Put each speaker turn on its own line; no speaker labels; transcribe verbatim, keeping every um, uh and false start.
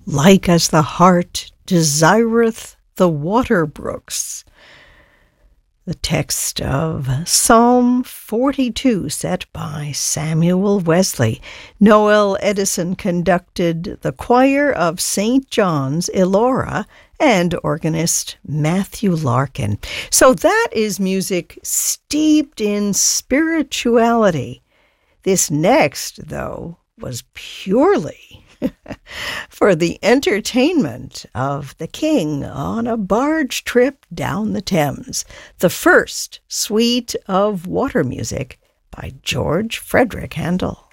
like as the heart desireth the water brooks. The text of Psalm forty-two, set by Samuel Wesley. Noel Edison conducted the choir of Saint John's, Elora, and organist Matthew Larkin. So that is music steeped in spirituality. This next, though, was purely for the entertainment of the king on a barge trip down the Thames, the first suite of water music by George Frederick Handel.